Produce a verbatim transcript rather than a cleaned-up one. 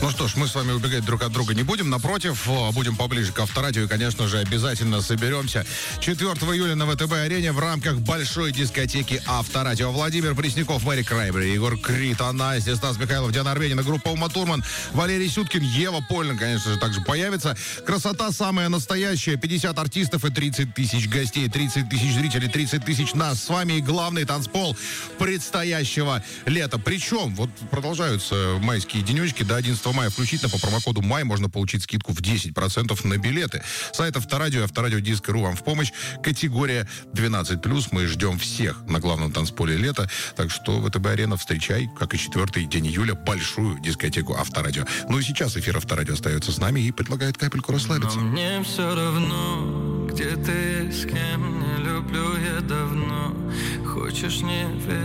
Ну что ж, мы с вами убегать друг от друга не будем. Напротив, будем поближе к Авторадио и, конечно же, обязательно соберемся четвёртого июля на ВТБ-арене в рамках большой дискотеки Авторадио. Владимир Пресняков, Мэри Краймбрери, Егор Крид, Настя, Стас Михайлов, Диана Арбенина, группа Ума Турман, Валерий Сюткин, Ева Польна, конечно же, также появится. Красота самая настоящая. пятьдесят артистов и тридцать тысяч гостей, тридцать тысяч зрителей, тридцать тысяч нас. С вами и главный танцпол предстоящего лета. Причем, вот продолжаются майские денечки до одиннадцатого мая включительно. По промокоду МАЙ можно получить скидку в десять процентов на билеты. Сайт Авторадио, авторадиодиск.ру вам в помощь. Категория двенадцать плюс. Мы ждем всех на главном танцполе лета. Так что ВТБ-арена встречай, как и четвёртый день июля, большую дискотеку Авторадио. Ну и сейчас эфир Авторадио остается с нами и предлагает капельку расслабиться. Но мне все равно, где ты, с кем, не люблю я давно. Хочешь, не верь.